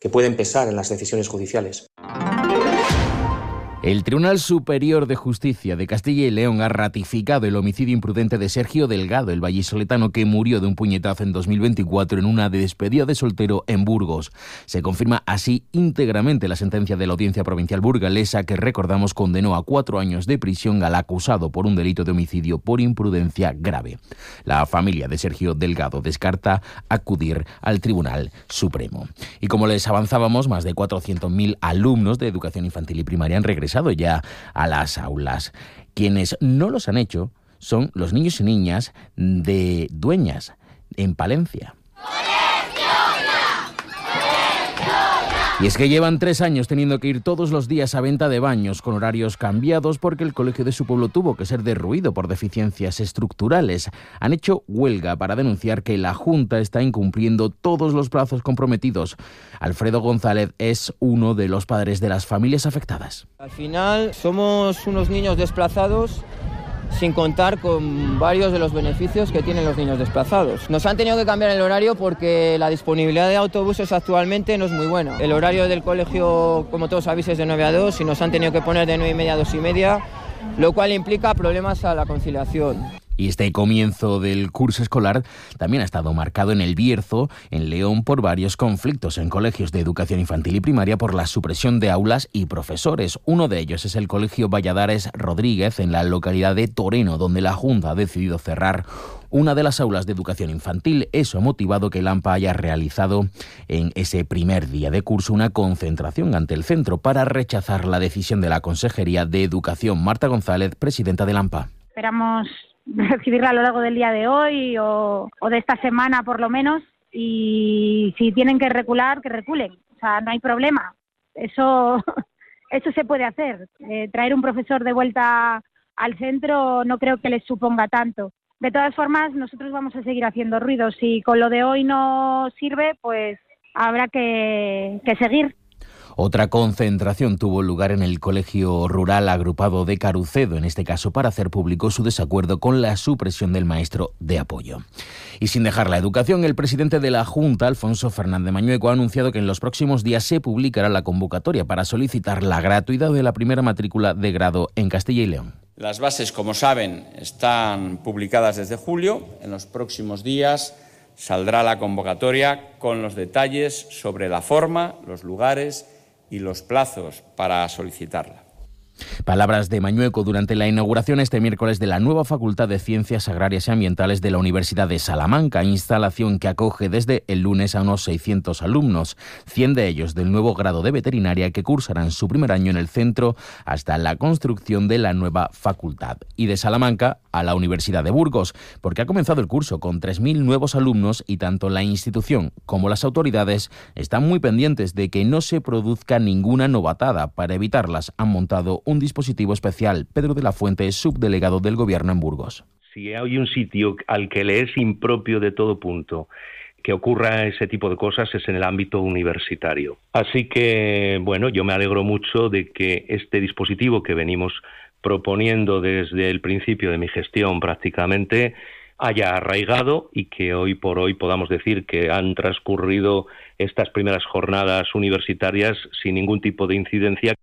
que pueden pesar en las decisiones judiciales. El Tribunal Superior de Justicia de Castilla y León ha ratificado el homicidio imprudente de Sergio Delgado, el vallisoletano que murió de un puñetazo en 2024 en una despedida de soltero en Burgos. Se confirma así íntegramente la sentencia de la Audiencia Provincial burgalesa que, recordamos, condenó a 4 años de prisión al acusado por un delito de homicidio por imprudencia grave. La familia de Sergio Delgado descarta acudir al Tribunal Supremo. Y como les avanzábamos, más de 400.000 alumnos de educación infantil y primaria han regresado ya a las aulas. Quienes no los han hecho son los niños y niñas de Dueñas, en Palencia. Y es que llevan 3 años teniendo que ir todos los días a venta de baños con horarios cambiados porque el colegio de su pueblo tuvo que ser derruido por deficiencias estructurales. Han hecho huelga para denunciar que la Junta está incumpliendo todos los plazos comprometidos. Alfredo González es uno de los padres de las familias afectadas. Al final somos unos niños desplazados sin contar con varios de los beneficios que tienen los niños desplazados. Nos han tenido que cambiar el horario porque la disponibilidad de autobuses actualmente no es muy buena. El horario del colegio, como todos sabéis, es de 9 a 2 y nos han tenido que poner de 9:30 a 2:30, lo cual implica problemas a la conciliación. Y este comienzo del curso escolar también ha estado marcado en El Bierzo, en León, por varios conflictos en colegios de educación infantil y primaria por la supresión de aulas y profesores. Uno de ellos es el Colegio Valladares Rodríguez, en la localidad de Toreno, donde la Junta ha decidido cerrar una de las aulas de educación infantil. Eso ha motivado que el AMPA haya realizado en ese primer día de curso una concentración ante el centro para rechazar la decisión de la Consejería de Educación. Marta González, presidenta del AMPA. Esperamos recibirla a lo largo del día de hoy o de esta semana por lo menos, y si tienen que recular, que reculen. O sea, no hay problema. Eso se puede hacer. Traer un profesor de vuelta al centro no creo que les suponga tanto. De todas formas, nosotros vamos a seguir haciendo ruido. Si con lo de hoy no sirve, pues habrá que seguir. Otra concentración tuvo lugar en el Colegio Rural Agrupado de Carucedo, en este caso para hacer público su desacuerdo con la supresión del maestro de apoyo. Y sin dejar la educación, el presidente de la Junta, Alfonso Fernández Mañueco, ha anunciado que en los próximos días se publicará la convocatoria para solicitar la gratuidad de la primera matrícula de grado en Castilla y León. Las bases, como saben, están publicadas desde julio. En los próximos días saldrá la convocatoria con los detalles sobre la forma, los lugares y los plazos para solicitarla. Palabras de Mañueco durante la inauguración este miércoles de la nueva Facultad de Ciencias Agrarias y Ambientales de la Universidad de Salamanca, instalación que acoge desde el lunes a unos 600 alumnos, 100 de ellos del nuevo grado de veterinaria que cursarán su primer año en el centro hasta la construcción de la nueva facultad. Y de Salamanca a la Universidad de Burgos, porque ha comenzado el curso con 3.000 nuevos alumnos y tanto la institución como las autoridades están muy pendientes de que no se produzca ninguna novatada. Para evitarlas han montado un dispositivo especial. Pedro de la Fuente, subdelegado del Gobierno en Burgos. Si hay un sitio al que le es impropio de todo punto que ocurra ese tipo de cosas es en el ámbito universitario. Así que, bueno, yo me alegro mucho de que este dispositivo que venimos proponiendo desde el principio de mi gestión prácticamente haya arraigado y que hoy por hoy podamos decir que han transcurrido estas primeras jornadas universitarias sin ningún tipo de incidencia.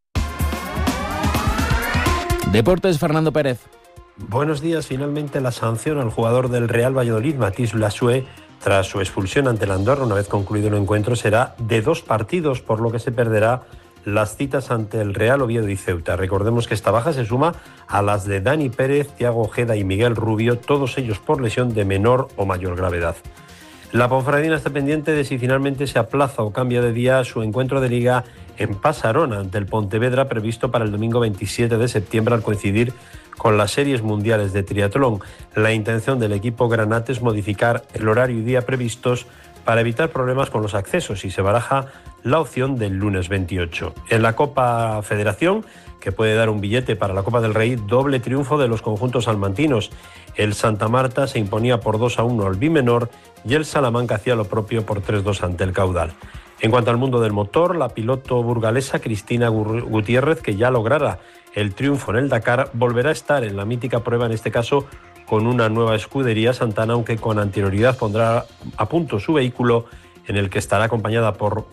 Deportes, Fernando Pérez. Buenos días. Finalmente la sanción al jugador del Real Valladolid, Matthijs Lasue, tras su expulsión ante el Andorra una vez concluido el encuentro, será de 2 partidos, por lo que se perderá las citas ante el Real Oviedo y Ceuta. Recordemos que esta baja se suma a las de Dani Pérez, Thiago Ojeda y Miguel Rubio, todos ellos por lesión de menor o mayor gravedad. La Ponferradina está pendiente de si finalmente se aplaza o cambia de día su encuentro de Liga en Pasarona ante el Pontevedra, previsto para el domingo 27 de septiembre al coincidir con las series mundiales de triatlón. La intención del equipo granate es modificar el horario y día previstos para evitar problemas con los accesos y se baraja la opción del lunes 28. En la Copa Federación, que puede dar un billete para la Copa del Rey, doble triunfo de los conjuntos salmantinos. El Santa Marta se imponía por 2-1 al Bimenor y el Salamanca hacía lo propio por 3-2 ante el Caudal. En cuanto al mundo del motor, la piloto burgalesa Cristina Gutiérrez, que ya lograra el triunfo en el Dakar, volverá a estar en la mítica prueba, en este caso con una nueva escudería Santana, aunque con anterioridad pondrá a punto su vehículo, en el que estará acompañada por